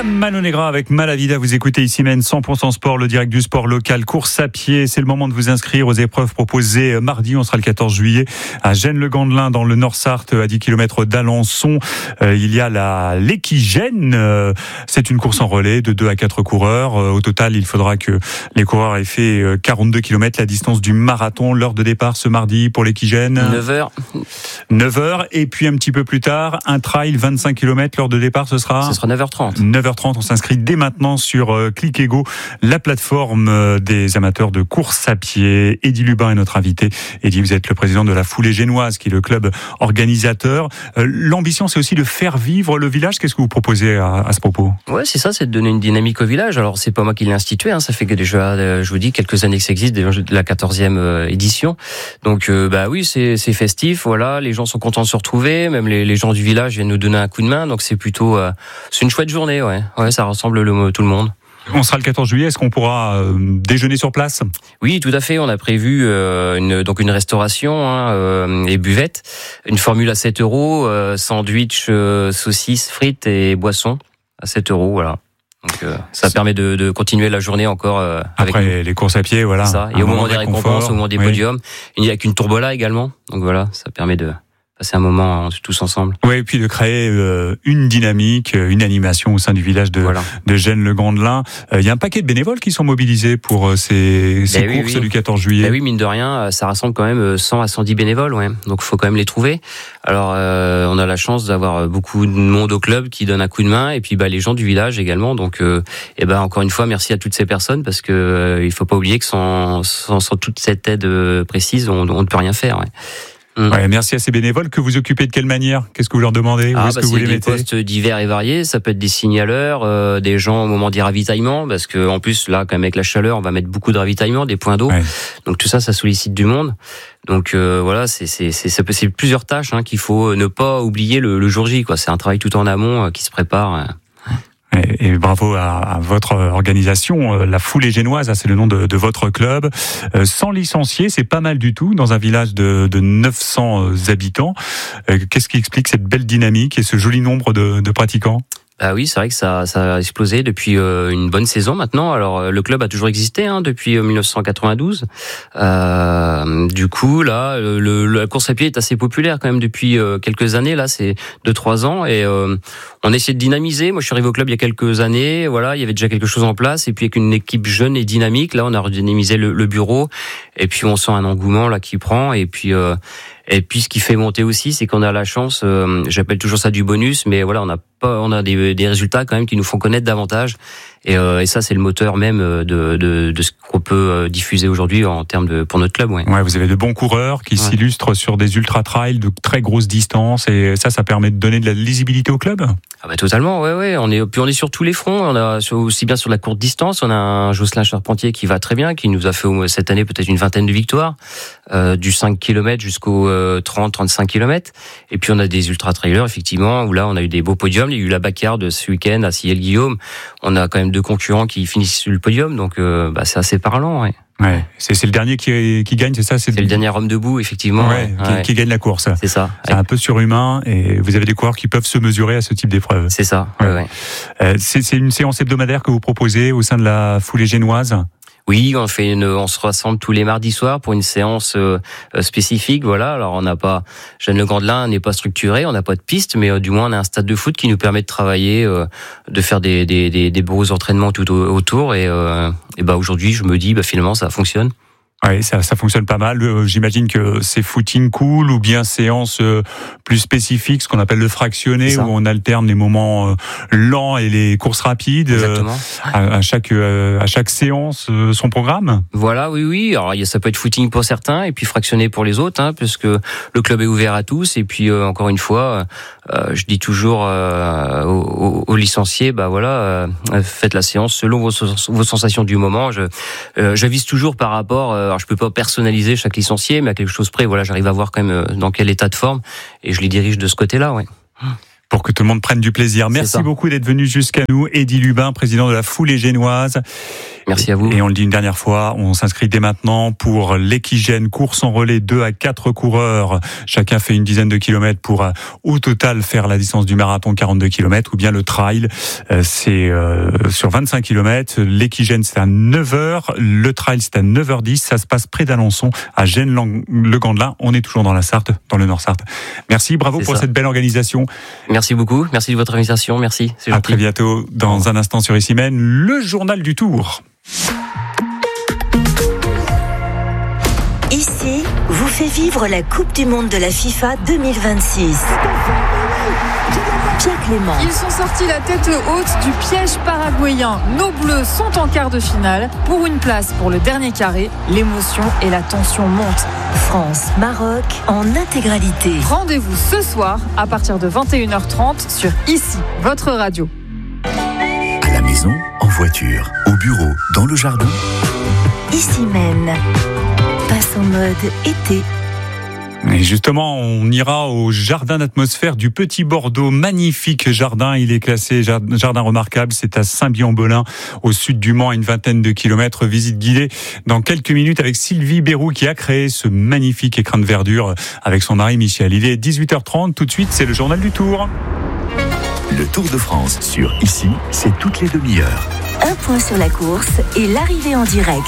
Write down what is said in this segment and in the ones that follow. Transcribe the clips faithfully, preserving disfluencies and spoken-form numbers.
La Mano Negra avec Malavida, vous écoutez ici même cent pour cent sport, le direct du sport local, course à pied. C'est le moment de vous inscrire aux épreuves proposées mardi. On sera le quatorze juillet à Gênes-le-Gandelin dans le Nord-Sarthe, à dix kilomètres d'Alençon. Euh, il y a la l'Equigène. Euh, c'est une course en relais de deux à quatre coureurs. Euh, au total, il faudra que les coureurs aient fait quarante-deux kilomètres, la distance du marathon. L'heure de départ ce mardi pour l'Equigène. neuf heures. neuf heures. Et puis un petit peu plus tard, un trail vingt-cinq kilomètres. L'heure de départ, ce sera Ce sera neuf heures trente. neuf heures trente, on s'inscrit dès maintenant sur euh, Clicquego, la plateforme euh, des amateurs de course à pied. Eddy Lubin est notre invité. Eddy, vous êtes le président de la Foulée Génoise, qui est le club organisateur. Euh, l'ambition, c'est aussi de faire vivre le village. Qu'est-ce que vous proposez à, à ce propos ? Ouais, c'est ça, c'est de donner une dynamique au village. Alors, c'est pas moi qui l'ai institué, hein, ça fait que déjà, euh, je vous dis, quelques années que ça existe, déjà de la quatorzième euh, édition. Donc, euh, bah oui, c'est, c'est festif, voilà, les gens sont contents de se retrouver, même les, les gens du village viennent nous donner un coup de main, donc c'est plutôt, euh, c'est une chouette journée, ouais. Ouais, ça rassemble le, tout le monde. On sera le quatorze juillet, est-ce qu'on pourra euh, déjeuner sur place ? Oui, tout à fait. On a prévu euh, une, donc une restauration hein, euh, et buvette, une formule à sept euros, euh, sandwich, euh, saucisses, frites et boissons à sept euros, voilà. Donc euh, ça c'est... permet de, de continuer la journée encore euh, avec après nous. Les courses à pied, voilà. C'est ça. Et au moment des récompenses, au moment des oui. podiums, il n'y a qu'une tombola également. Donc voilà, ça permet de passer un moment tous ensemble. Oui, et puis de créer euh, une dynamique, une animation au sein du village de, voilà. de Gênes-le-Gandelin. Il euh, y a un paquet de bénévoles qui sont mobilisés pour euh, ces, ces ben courses oui, oui. du quatorze juillet. Ben oui, mine de rien, ça rassemble quand même cent à cent dix bénévoles, ouais. Donc il faut quand même les trouver. Alors euh, on a la chance d'avoir beaucoup de monde au club qui donne un coup de main, et puis bah, les gens du village également. Donc euh, et ben encore une fois, merci à toutes ces personnes, parce que euh, il faut pas oublier que sans, sans, sans toute cette aide précise, on, on ne peut rien faire. Ouais. Mmh. Ouais, merci à ces bénévoles. Que vous occupez de quelle manière ? Qu'est-ce que vous leur demandez ? Ah, Où est-ce bah, que vous c'est les des mettez ? postes divers et variés. Ça peut être des signaleurs, euh, des gens au moment des ravitaillements, parce que en plus là, quand même avec la chaleur, on va mettre beaucoup de ravitaillements, des points d'eau. Ouais. Donc tout ça, ça sollicite du monde. Donc euh, voilà, c'est c'est c'est c'est, c'est plusieurs tâches hein, qu'il faut ne pas oublier le, le jour J. Quoi, c'est un travail tout en amont euh, qui se prépare. Euh. Et, et bravo à, à votre organisation, la Foulée Génoise, c'est le nom de, de votre club. Euh, sans licenciés, c'est pas mal du tout dans un village de, de neuf cents habitants. Euh, qu'est-ce qui explique cette belle dynamique et ce joli nombre de, de pratiquants ? Ah oui, c'est vrai que ça, ça a explosé depuis euh, une bonne saison maintenant. Alors le club a toujours existé hein, depuis euh, dix-neuf cent quatre-vingt-douze. Euh, du coup, là, le, le, la course à pied est assez populaire quand même depuis euh, quelques années. Là, c'est deux trois ans et euh, on essaie de dynamiser. Moi, je suis arrivé au club il y a quelques années. Voilà, il y avait déjà quelque chose en place et puis avec une équipe jeune et dynamique, là, on a redynamisé le, le bureau et puis on sent un engouement là qui prend et puis. Euh, Et puis ce qui fait monter aussi, c'est qu'on a la chance, euh, j'appelle toujours ça du bonus, mais voilà, on a pas, on a des, des résultats quand même qui nous font connaître davantage. Et, euh, et ça, c'est le moteur même de, de, de ce qu'on peut diffuser aujourd'hui en termes de pour notre club. Ouais. Ouais, vous avez de bons coureurs qui ouais. s'illustrent sur des ultra trails de très grosses distances, et ça, ça permet de donner de la lisibilité au club. Ah bah totalement, ouais, ouais. On est, puis on est sur tous les fronts. On a sur, aussi bien sur la courte distance. On a un Jocelyn Charpentier qui va très bien, qui nous a fait cette année peut-être une vingtaine de victoires, euh, du cinq kilomètres jusqu'au euh, trente, trente-cinq kilomètres. Et puis on a des ultra trailers effectivement où là on a eu des beaux podiums. Il y a eu la Bacarde ce week-end à Sillel-Guillaume. On a quand même deux concurrents qui finissent sur le podium, donc euh, bah, c'est assez parlant. Ouais. Ouais, c'est, c'est le dernier qui, qui gagne, c'est ça c'est, c'est le dernier homme debout, effectivement. Ouais, ouais. Qui, qui gagne la course. C'est ça. C'est ouais. un peu surhumain et vous avez des coureurs qui peuvent se mesurer à ce type d'épreuve. C'est ça. Ouais. Ouais, ouais. Euh, c'est, c'est une séance hebdomadaire que vous proposez au sein de la Foulée Génoise ? Oui, on fait une, on se rassemble tous les mardis soirs pour une séance euh, spécifique. Voilà. Alors on n'a pas, Gênes-le-Gandelin n'est pas structuré, on n'a pas de piste, mais euh, du moins on a un stade de foot qui nous permet de travailler, euh, de faire des des des, des beaux entraînements tout au, autour. Et, euh, et bah aujourd'hui, je me dis, bah finalement ça fonctionne. Oui, ça, ça fonctionne pas mal. Euh, j'imagine que c'est footing cool ou bien séance euh, plus spécifique, ce qu'on appelle le fractionné, où on alterne les moments euh, lents et les courses rapides. Exactement. Euh, à, à chaque euh, à chaque séance, euh, son programme. Voilà, oui, oui. Alors ça peut être footing pour certains et puis fractionné pour les autres, hein, puisque le club est ouvert à tous. Et puis euh, encore une fois, euh, je dis toujours euh, aux, aux licenciés, bah voilà, euh, faites la séance selon vos, vos sensations du moment. Je euh, j'avise toujours par rapport. Euh, Alors je peux pas personnaliser chaque licencié, mais à quelque chose près, voilà, j'arrive à voir quand même dans quel état de forme et je les dirige de ce côté-là, ouais. pour que tout le monde prenne du plaisir. Merci beaucoup d'être venu jusqu'à nous. Eddy Lubin, président de la Foulée génoise. Merci à vous. Et on le dit une dernière fois, on s'inscrit dès maintenant pour l'Equigène, course en relais, deux à quatre coureurs. Chacun fait une dizaine de kilomètres pour euh, au total faire la distance du marathon, quarante-deux kilomètres, ou bien le trail, euh, c'est euh, sur vingt-cinq kilomètres. L'Equigène, c'est à neuf heures. Le trail, c'est à neuf heures dix. Ça se passe près d'Alençon, à Gênes-le-Gandelin. On est toujours dans la Sarthe, dans le Nord-Sarthe. Merci, bravo c'est pour ça. cette belle organisation. Merci beaucoup. Merci de votre invitation. Merci. C'est à gentil. très bientôt. Dans un instant sur Issymène, le journal du Tour. Ici, vous fait vivre la Coupe du Monde de la FIFA deux mille vingt-six. Pierre Clément. Ils sont sortis la tête haute du piège paraguayen. Nos Bleus sont en quart de finale. Pour une place pour le dernier carré, l'émotion et la tension montent. France-Maroc en intégralité. Rendez-vous ce soir à partir de vingt et une heures trente sur Ici, votre radio. À la maison, en voiture, au bureau, dans le jardin. Issymène passe en mode été. Et justement, on ira au jardin d'atmosphère du Petit Bordeaux. Magnifique jardin. Il est classé jardin remarquable. C'est à Saint-Bian-Belin, au sud du Mans, à une vingtaine de kilomètres. Visite guidée dans quelques minutes avec Sylvie Bérou qui a créé ce magnifique écrin de verdure avec son mari Michel. Il est dix-huit heures trente. Tout de suite, c'est le journal du Tour. Le Tour de France sur Ici, c'est toutes les demi-heures. Un point sur la course et l'arrivée en direct.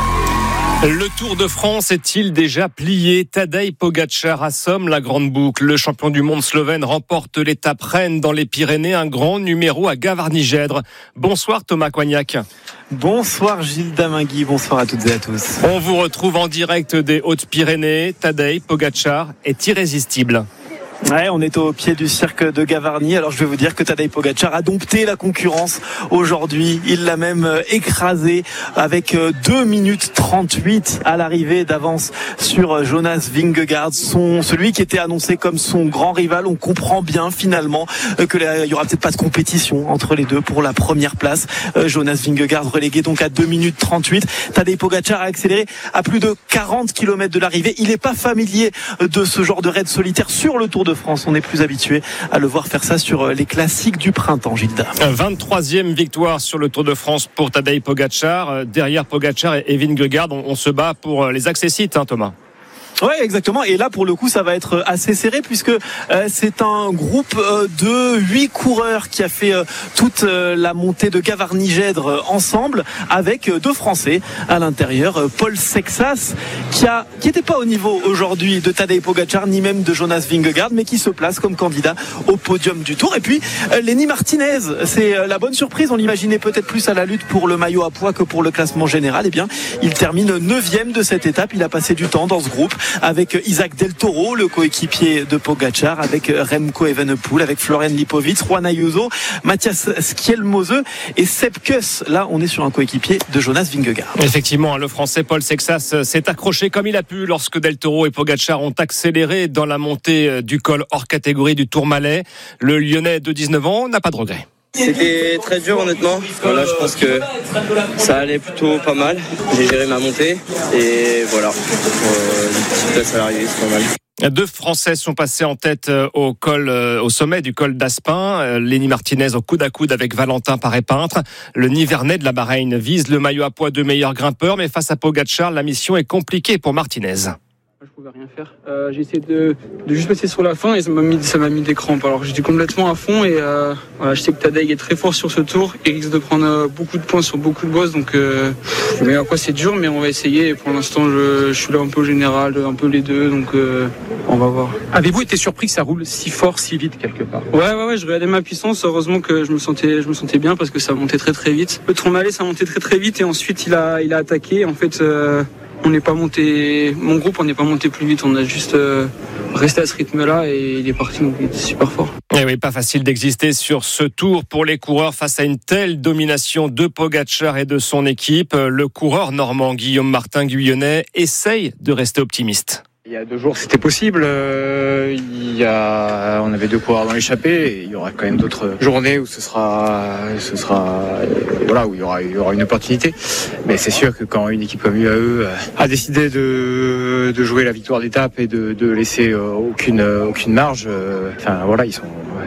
Le Tour de France est-il déjà plié? Tadej Pogačar assomme la grande boucle. Le champion du monde slovène remporte l'étape reine dans les Pyrénées, un grand numéro à Gavarnie-Gèdre. Bonsoir Thomas Coignac. Bonsoir Gilles Damingui, bonsoir à toutes et à tous. On vous retrouve en direct des Hautes-Pyrénées. Tadej Pogačar est irrésistible. Ouais, on est au pied du cirque de Gavarnie. Alors je vais vous dire que Tadej Pogačar a dompté la concurrence aujourd'hui. Il l'a même écrasé avec deux minutes trente-huit à l'arrivée d'avance sur Jonas Vingegaard, son, celui qui était annoncé comme son grand rival. On comprend bien finalement qu'il y aura peut-être pas de compétition entre les deux pour la première place. Jonas Vingegaard relégué donc à deux minutes trente-huit. Tadej Pogačar a accéléré à plus de quarante kilomètres de l'arrivée. Il n'est pas familier de ce genre de raid solitaire sur le Tour de France. On est plus habitué à le voir faire ça sur les classiques du printemps, Gilda. vingt-troisième victoire sur le Tour de France pour Tadej Pogačar. Derrière Pogačar et Vingegaard, on, on se bat pour les accessites, hein, Thomas. Oui, exactement. Et là, pour le coup, ça va être assez serré puisque euh, c'est un groupe euh, de huit coureurs qui a fait euh, toute euh, la montée de Gavarnie-Gèdre euh, ensemble avec euh, deux Français à l'intérieur. Euh, Paul Sexas, qui a qui n'était pas au niveau aujourd'hui de Tadej Pogačar ni même de Jonas Vingegaard, mais qui se place comme candidat au podium du Tour. Et puis euh, Lenny Martinez, c'est euh, la bonne surprise. On l'imaginait peut-être plus à la lutte pour le maillot à pois que pour le classement général. Eh bien, il termine neuvième de cette étape. Il a passé du temps dans ce groupe avec Isaac Del Toro, le coéquipier de Pogačar, avec Remco Evenepoel, avec Florian Lipovic, Juan Ayuso, Matthias Skjelmose et Sepp Kuss. Là, on est sur un coéquipier de Jonas Vingegaard. Effectivement, le Français Paul Sexas s'est accroché comme il a pu lorsque Del Toro et Pogačar ont accéléré dans la montée du col hors catégorie du Tourmalet. Le Lyonnais de dix-neuf ans n'a pas de regret. C'était très dur honnêtement. Voilà, je pense que ça allait plutôt pas mal. J'ai géré ma montée et voilà. Euh, une petite place à l'arrivée, c'est pas mal. Deux Français sont passés en tête au col, au sommet du col d'Aspin. Lenny Martinez au coude à coude avec Valentin Paré-Peintre. Le Nivernais de la Bahreïn vise le maillot à pois de meilleur grimpeur, mais face à Pogačar, la mission est compliquée pour Martinez. Je pouvais rien faire. Euh, j'ai essayé de, de juste passer sur la fin et ça m'a mis, ça m'a mis des crampes. Alors j'étais complètement à fond et euh, voilà, je sais que Tadej est très fort sur ce tour. Il risque de prendre euh, beaucoup de points sur beaucoup de bosses. Donc, euh, mais à quoi c'est dur, mais on va essayer. Et pour l'instant, je, je suis là un peu au général, un peu les deux. Donc euh, on va voir. Avez-vous été surpris que ça roule si fort, si vite quelque part? Ouais, ouais, ouais. Je regardais ma puissance. Heureusement que je me sentais, je me sentais bien parce que ça montait très très vite. Le Tourmalet, ça montait très très vite et ensuite il a, il a attaqué. En fait. Euh, On n'est pas monté, mon groupe, on n'est pas monté plus vite, on a juste euh, resté à ce rythme-là et il est parti, donc il était super fort. Et oui, pas facile d'exister sur ce tour pour les coureurs face à une telle domination de Pogačar et de son équipe. Le coureur normand Guillaume Martin Guyonnet essaye de rester optimiste. Il y a deux jours, c'était possible. Euh, il y a, on avait deux coureurs dans l'échappée. Et il y aura quand même d'autres journées où ce sera, ce sera, euh, voilà, où il y aura, il y aura une opportunité. Mais c'est sûr que quand une équipe comme U A E a décidé de, de jouer la victoire d'étape et de, de laisser euh, aucune, aucune marge, euh, enfin voilà, ils sont,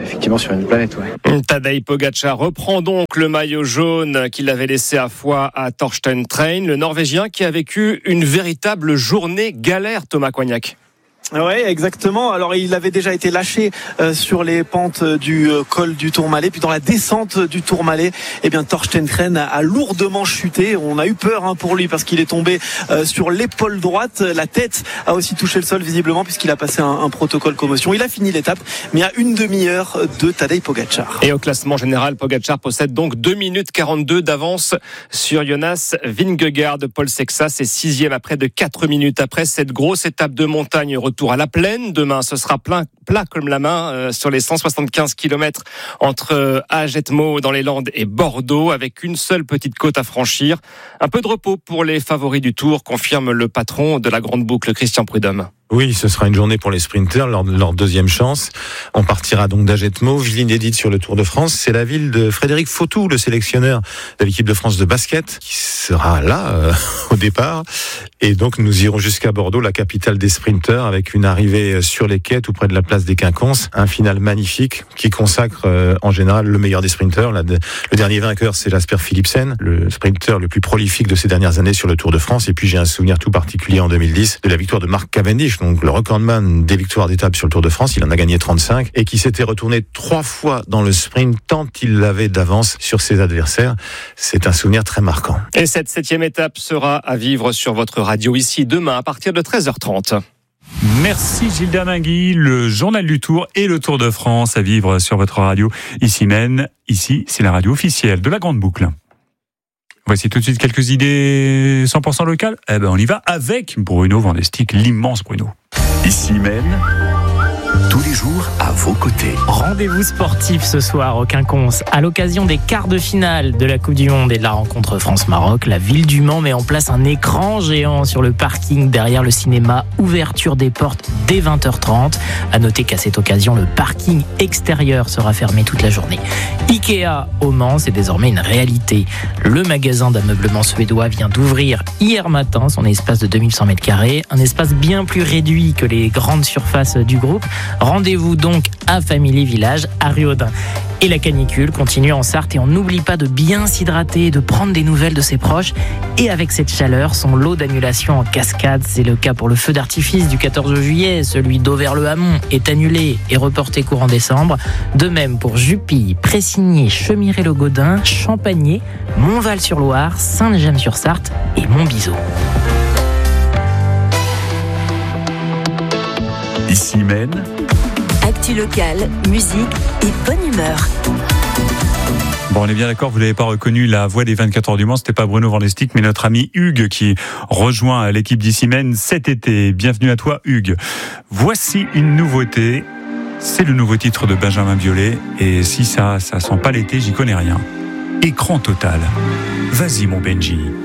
effectivement sur une planète. Ouais. Tadej Pogačar reprend donc le maillot jaune qu'il avait laissé à Foix à Torsten Train, le Norvégien qui a vécu une véritable journée galère, Thomas Coignac. Oui, exactement. Alors, il avait déjà été lâché euh, sur les pentes du euh, col du Tourmalet. Puis dans la descente du Tourmalet, eh bien, Torsten Train a, a lourdement chuté. On a eu peur hein, pour lui parce qu'il est tombé euh, sur l'épaule droite. La tête a aussi touché le sol visiblement puisqu'il a passé un, un protocole commotion. Il a fini l'étape, mais à une demi-heure de Tadej Pogačar. Et au classement général, Pogačar possède donc deux minutes quarante-deux d'avance sur Jonas Vingegaard. Paul Sexas est sixième après de quatre minutes. Après cette grosse étape de montagne, retour à la plaine. Demain, ce sera plein, plat comme la main euh, sur les cent soixante-quinze kilomètres entre euh, Agetmo dans les Landes et Bordeaux, avec une seule petite côte à franchir. Un peu de repos pour les favoris du Tour, confirme le patron de la Grande Boucle, Christian Prudhomme. Oui, ce sera une journée pour les sprinters, leur, leur deuxième chance. On partira donc d'Agetmo, ville inédite sur le Tour de France. C'est la ville de Frédéric Fautou, le sélectionneur de l'équipe de France de basket, qui sera là euh, au départ. Et donc nous irons jusqu'à Bordeaux, la capitale des sprinters, avec une arrivée sur les quais tout près de la place des Quinconces. Un final magnifique qui consacre euh, en général le meilleur des sprinters. La, le dernier vainqueur, c'est Jasper Philipsen, le sprinter le plus prolifique de ces dernières années sur le Tour de France. Et puis j'ai un souvenir tout particulier en deux mille dix de la victoire de Mark Cavendish, donc le recordman des victoires d'étape sur le Tour de France. Il en a gagné trente-cinq et qui s'était retourné trois fois dans le sprint tant il l'avait d'avance sur ses adversaires. C'est un souvenir très marquant. Et cette septième étape sera à vivre sur votre radio ici demain à partir de treize heures trente. Merci Gilles Damingui, le journal du Tour et le Tour de France à vivre sur votre radio ici même. Ici, c'est la radio officielle de la Grande Boucle. Voici tout de suite quelques idées cent pour cent locales. Eh ben, on y va avec Bruno Vandestick, l'immense Bruno. Ici même, tous les jours à vos côtés. Rendez-vous sportif ce soir au Quinconce. À l'occasion des quarts de finale de la Coupe du Monde et de la rencontre France-Maroc, la ville du Mans met en place un écran géant sur le parking derrière le cinéma. Ouverture des portes dès vingt heures trente. À noter qu'à cette occasion, le parking extérieur sera fermé toute la journée. Ikea au Mans, c'est désormais une réalité. Le magasin d'ameublement suédois vient d'ouvrir hier matin son espace de deux mille cent mètres carrés. Un espace bien plus réduit que les grandes surfaces du groupe. Rendez-vous donc à Family Village, à Riaudin. Et la canicule continue en Sarthe et on n'oublie pas de bien s'hydrater, de prendre des nouvelles de ses proches. Et avec cette chaleur, son lot d'annulations en cascade, c'est le cas pour le feu d'artifice du quatorze juillet. Celui d'Auvers-le-Hamon est annulé et reporté courant décembre. De même pour Jupille, Pressigné, Chemiré-le-Gaudin, Champagné, Montval-sur-Loire, Saint-James-sur-Sarthe et Montbiseau. Ici mène. Actu locale, musique et bonne humeur. Bon, on est bien d'accord, vous n'avez pas reconnu la voix des vingt-quatre heures du Mans, c'était pas Bruno Vandestick, mais notre ami Hugues qui rejoint l'équipe d'Ici Mène cet été. Bienvenue à toi Hugues. Voici une nouveauté, c'est le nouveau titre de Benjamin Biolay, et si ça, ça sent pas l'été, j'y connais rien. Écran total. Vas-y mon Benji.